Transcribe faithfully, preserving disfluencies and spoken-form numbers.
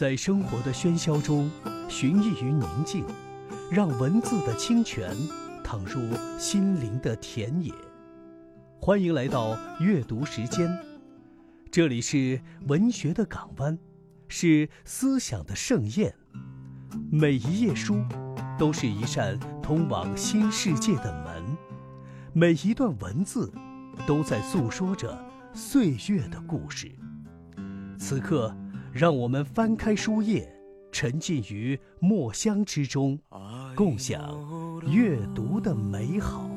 在生活的喧嚣中寻觅于宁静，让文字的清泉淌入心灵的田野。欢迎来到阅读时间，这里是文学的港湾，是思想的盛宴。每一页书都是一扇通往新世界的门，每一段文字都在诉说着岁月的故事。此刻，让我们翻开书页，沉浸于墨香之中，共享阅读的美好。